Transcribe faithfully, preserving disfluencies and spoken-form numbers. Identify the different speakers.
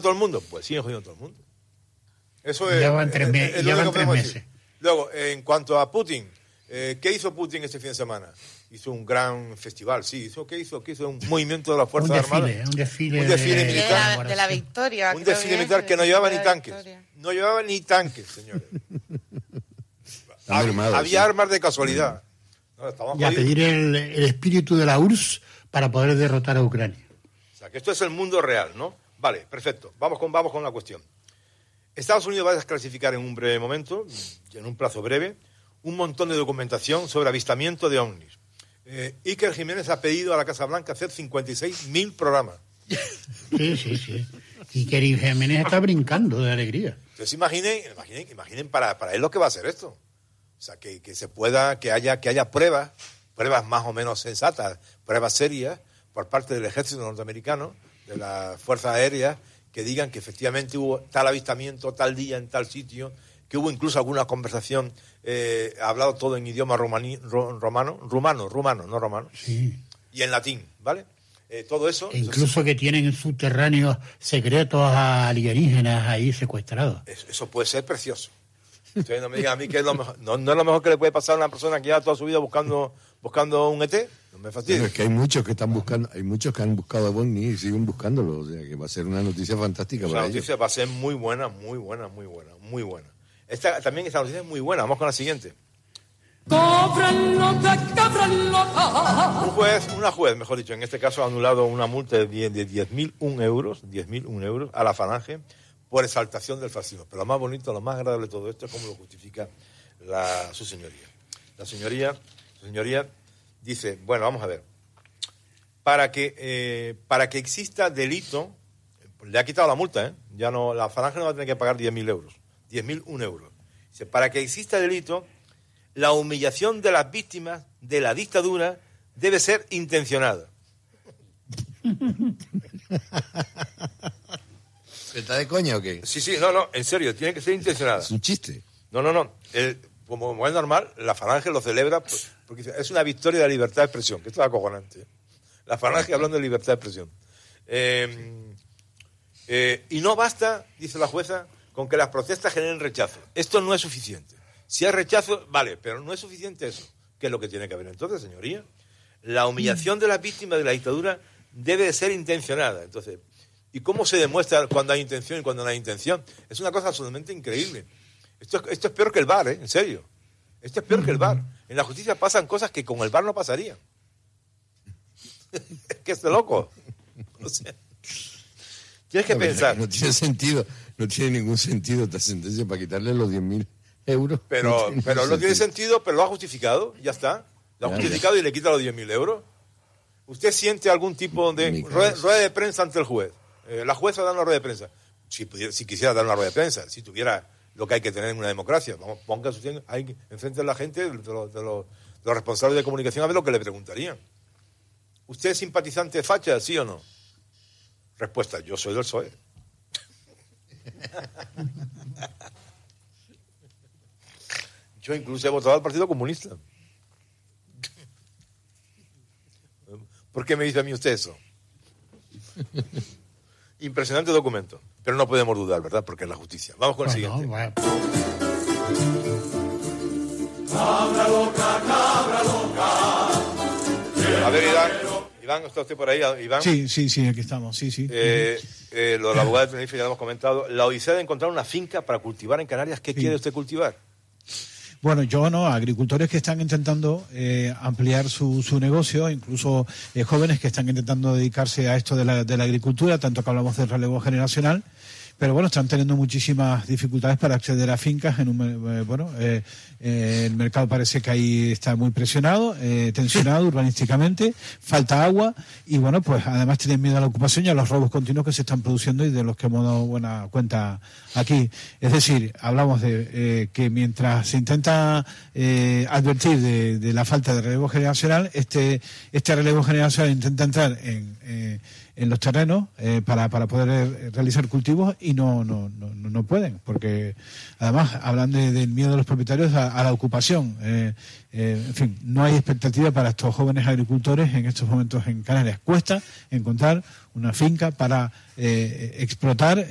Speaker 1: todo el mundo? Pues siguen jodiendo a todo el mundo. Eso es...
Speaker 2: Llevan tres, me
Speaker 1: es, es
Speaker 2: llevan tres meses.
Speaker 1: Decir. Luego, en cuanto a Putin, eh, ¿qué hizo Putin este fin de semana? Hizo un gran festival, sí. ¿Hizo qué hizo? ¿Qué hizo? Un movimiento de las Fuerzas Armadas.
Speaker 2: Un desfile,
Speaker 1: un desfile
Speaker 2: de,
Speaker 1: militar.
Speaker 3: De la, de la victoria.
Speaker 1: Un desfile militar que no llevaba ni tanques. No llevaba ni tanques, señores. Había, había sí. armas de casualidad. No,
Speaker 2: y a pedir el, el espíritu de la U R S S para poder derrotar a Ucrania.
Speaker 1: O sea, que esto es el mundo real, ¿no? Vale, perfecto. Vamos con, vamos con la cuestión. Estados Unidos va a desclasificar en un breve momento, en un plazo breve, un montón de documentación sobre avistamiento de ovnis. Eh, Iker Jiménez ha pedido a la Casa Blanca hacer cincuenta y seis mil programas.
Speaker 2: Sí, sí, sí. Iker Jiménez está brincando de alegría.
Speaker 1: Entonces imaginen, imaginen, imaginen para, para él lo que va a ser esto. O sea, que, que se pueda, que haya, que haya pruebas, pruebas más o menos sensatas, pruebas serias por parte del ejército norteamericano, de las fuerzas aéreas, que digan que efectivamente hubo tal avistamiento, tal día, en tal sitio, que hubo incluso alguna conversación, eh, hablado todo en idioma romaní, ro, romano, rumano, rumano, no romano,
Speaker 2: sí.
Speaker 1: Y en latín, ¿vale? Eh, todo eso...
Speaker 2: E incluso eso, que tienen subterráneos secretos a alienígenas ahí secuestrados.
Speaker 1: Eso, eso puede ser precioso. Ustedes no me digan a mí que es lo mejor, no, no es lo mejor que le puede pasar a una persona que lleva toda su vida buscando buscando un E T. No me fastidies.
Speaker 4: Bueno, es que hay muchos que están buscando, hay muchos que han buscado a ovni y siguen buscándolo, o sea que va a ser una noticia fantástica para ellos. La
Speaker 1: noticia va a ser muy buena, muy buena, muy buena, muy buena. Esta, también esta noticia es muy buena. Vamos con la siguiente. Un juez, una juez, mejor dicho, en este caso ha anulado una multa de diez mil uno euros, diez mil uno euros a la Falange por exaltación del fascismo. Pero lo más bonito, lo más agradable de todo esto es cómo lo justifica la, su señoría. La señoría, su señoría dice, bueno, vamos a ver, para que eh, para que exista delito, le ha quitado la multa, ¿eh? Ya no, la Falange no va a tener que pagar diez mil euros, diez mil uno euros. Dice, para que exista delito, la humillación de las víctimas de la dictadura debe ser intencionada.
Speaker 4: ¿Está de coña o qué?
Speaker 1: Sí, sí, no, no, en serio, tiene que ser intencionada.
Speaker 4: Es un chiste.
Speaker 1: No, no, no. El, como es normal, la Falange lo celebra pues, porque es una victoria de la libertad de expresión, que esto es acojonante. La Falange hablando de libertad de expresión. Eh, eh, y no basta, dice la jueza, con que las protestas generen rechazo. Esto no es suficiente. Si hay rechazo, vale, pero no es suficiente eso. ¿Qué es lo que tiene que haber entonces, señoría? La humillación de las víctimas de la dictadura debe de ser intencionada. Entonces, ¿y cómo se demuestra cuando hay intención y cuando no hay intención? Es una cosa absolutamente increíble. Esto, esto es peor que el V A R, ¿eh? En serio. Esto es peor que el V A R. En la justicia pasan cosas que con el V A R no pasarían. Es que es de loco. O sea, tienes que
Speaker 4: no,
Speaker 1: pensar.
Speaker 4: No tiene sentido, no tiene ningún sentido esta sentencia para quitarle los diez mil euros.
Speaker 1: Pero,
Speaker 4: no
Speaker 1: pero no tiene sentido, pero lo ha justificado, ya está. Lo ha
Speaker 4: ya,
Speaker 1: justificado
Speaker 4: ya.
Speaker 1: Y le quita los diez mil euros. ¿Usted siente algún tipo de rueda, rueda de prensa ante el juez? Eh, la jueza da una rueda de prensa. Si, pudiera, si quisiera dar una rueda de prensa, si tuviera lo que hay que tener en una democracia, vamos, ponga usted ahí enfrente de la gente, de los, de, los, de los responsables de comunicación, a ver lo que le preguntarían. ¿Usted es simpatizante de facha, sí o no? Respuesta, yo soy del P S O E. Yo incluso he votado al Partido Comunista. ¿Por qué me dice a mí usted eso? Impresionante documento. Pero no podemos dudar, ¿verdad? Porque es la justicia. Vamos con el
Speaker 2: Bueno,
Speaker 1: siguiente.
Speaker 2: bueno.
Speaker 5: Cabra loca, cabra loca.
Speaker 1: A ver, Iván. Iván, ¿está usted por ahí? Iván.
Speaker 6: Sí, sí, sí, aquí estamos. Sí, sí.
Speaker 1: Eh, eh, lo de la abogada de Tenerife ya lo hemos comentado. La odisea de encontrar una finca para cultivar en Canarias. ¿Qué
Speaker 6: Sí.
Speaker 1: quiere usted cultivar?
Speaker 6: Bueno, yo no, agricultores que están intentando eh, ampliar su, su negocio, incluso eh, jóvenes que están intentando dedicarse a esto de la, de la agricultura, tanto que hablamos del relevo generacional, pero bueno, están teniendo muchísimas dificultades para acceder a fincas. En un, eh, bueno, eh, eh, el mercado parece que ahí está muy presionado, eh, tensionado urbanísticamente, falta agua y bueno, pues además tienen miedo a la ocupación y a los robos continuos que se están produciendo y de los que hemos dado buena cuenta aquí. Es decir, hablamos de eh, que mientras se intenta eh, advertir de, de la falta de relevo generacional, este este relevo generacional intenta entrar en eh, en los terrenos eh, para, para poder realizar cultivos y no no, no, no pueden, porque además hablan de, del miedo de los propietarios a, a la ocupación. Eh, eh, en fin, no hay expectativa para estos jóvenes agricultores en estos momentos en Canarias. Cuesta encontrar una finca para eh, explotar